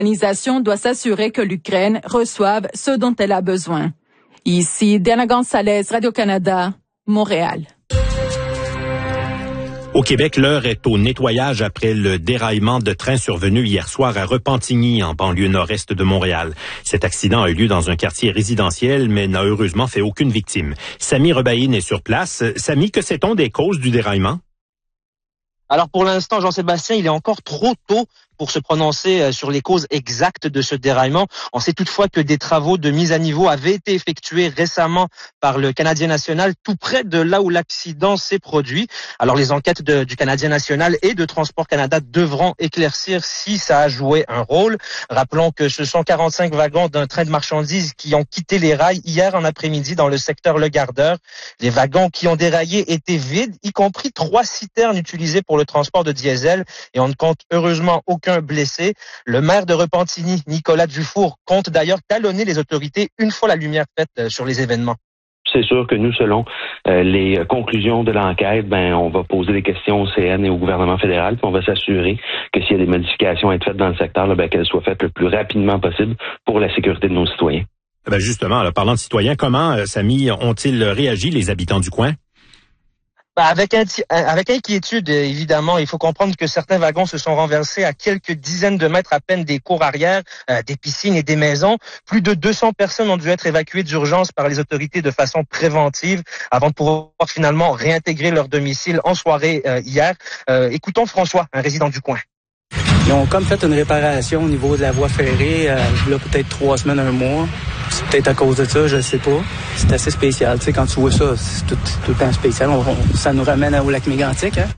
L'organisation doit s'assurer que l'Ukraine reçoive ce dont elle a besoin. Ici, Diana Gonzalez, Radio-Canada, Montréal. Au Québec, l'heure est au nettoyage après le déraillement de train survenu hier soir à Repentigny, en banlieue nord-est de Montréal. Cet accident a eu lieu dans un quartier résidentiel, mais n'a heureusement fait aucune victime. Samy Rebaïne est sur place. Samy, que sait-on des causes du déraillement? Alors pour l'instant, Jean-Sébastien, il est encore trop tôt pour se prononcer sur les causes exactes de ce déraillement. On sait toutefois que des travaux de mise à niveau avaient été effectués récemment par le Canadien national, tout près de là où l'accident s'est produit. Alors les enquêtes du Canadien national et de Transport Canada devront éclaircir si ça a joué un rôle. Rappelons que ce sont 45 wagons d'un train de marchandises qui ont quitté les rails hier en après-midi dans le secteur Le Gardeur. Les wagons qui ont déraillé étaient vides, y compris 3 citernes utilisées pour le transport de diesel, et on ne compte heureusement aucun blessé. Le maire de Repentigny, Nicolas Dufour, compte d'ailleurs talonner les autorités une fois la lumière faite sur les événements. C'est sûr que nous, selon les conclusions de l'enquête, on va poser des questions au CN et au gouvernement fédéral, puis on va s'assurer que s'il y a des modifications à être faites dans le secteur, qu'elles soient faites le plus rapidement possible pour la sécurité de nos citoyens. Justement, parlant de citoyens, comment, Samy, ont-ils réagi, les habitants du coin? Avec inquiétude, évidemment. Il faut comprendre que certains wagons se sont renversés à quelques dizaines de mètres à peine des cours arrière, des piscines et des maisons. Plus de 200 personnes ont dû être évacuées d'urgence par les autorités de façon préventive avant de pouvoir finalement réintégrer leur domicile en soirée hier. Écoutons François, un résident du coin. Ils ont comme fait une réparation au niveau de la voie ferrée, là peut-être 3 semaines, 1 mois. C'est peut-être à cause de ça, je sais pas. C'est assez spécial. Tu sais, quand tu vois ça, c'est tout le temps spécial. Ça nous ramène au lac Mégantic, hein?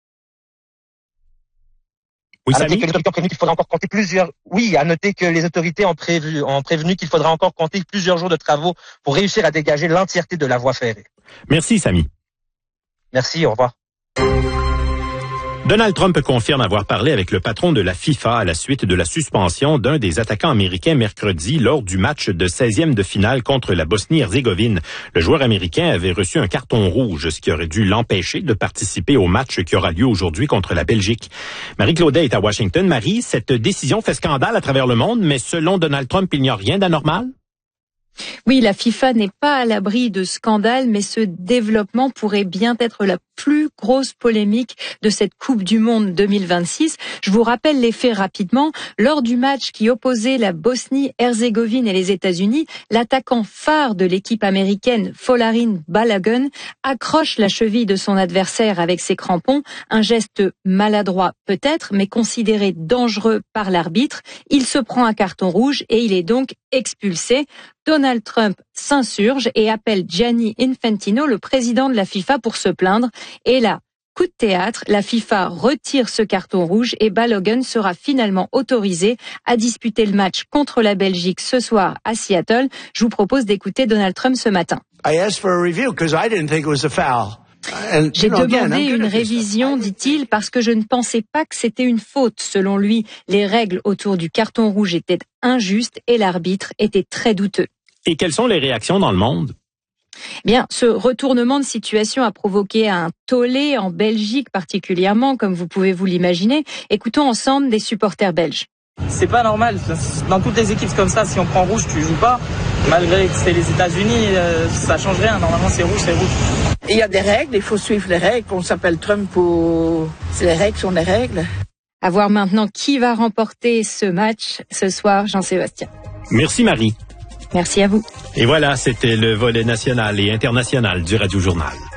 Oui, à noter que les autorités ont prévenu qu'il faudra encore compter plusieurs. Oui, à noter que les autorités ont prévenu qu'il faudra encore compter plusieurs jours de travaux pour réussir à dégager l'entièreté de la voie ferrée. Merci, Samy. Merci, au revoir. Donald Trump confirme avoir parlé avec le patron de la FIFA à la suite de la suspension d'un des attaquants américains mercredi lors du match de 16e de finale contre la Bosnie-Herzégovine. Le joueur américain avait reçu un carton rouge, ce qui aurait dû l'empêcher de participer au match qui aura lieu aujourd'hui contre la Belgique. Marie-Claudette est à Washington. Marie, cette décision fait scandale à travers le monde, mais selon Donald Trump, il n'y a rien d'anormal? Oui, la FIFA n'est pas à l'abri de scandales, mais ce développement pourrait bien être la plus grosse polémique de cette Coupe du Monde 2026. Je vous rappelle les faits rapidement. Lors du match qui opposait la Bosnie-Herzégovine et les États-Unis, l'attaquant phare de l'équipe américaine, Folarin Balogun, accroche la cheville de son adversaire avec ses crampons. Un geste maladroit peut-être, mais considéré dangereux par l'arbitre. Il se prend un carton rouge et il est donc expulsé. Donald Trump s'insurge et appelle Gianni Infantino, le président de la FIFA, pour se plaindre. Et là, coup de théâtre, la FIFA retire ce carton rouge et Balogun sera finalement autorisé à disputer le match contre la Belgique ce soir à Seattle. Je vous propose d'écouter Donald Trump ce matin. J'ai demandé une révision, dit-il, parce que je ne pensais pas que c'était une faute. Selon lui, les règles autour du carton rouge étaient injustes et l'arbitre était très douteux. Et quelles sont les réactions dans le monde? Bien, ce retournement de situation a provoqué un tollé en Belgique particulièrement, comme vous pouvez vous l'imaginer. Écoutons ensemble des supporters belges. C'est pas normal. Dans toutes les équipes comme ça, si on prend rouge, tu joues pas. Malgré que c'est les États-Unis, ça change rien. Normalement, c'est rouge, c'est rouge. Il y a des règles, il faut suivre les règles. On s'appelle Trump pour... Les règles sont les règles. À voir maintenant qui va remporter ce match ce soir, Jean-Sébastien. Merci Marie. Merci à vous. Et voilà, c'était le volet national et international du Radio Journal.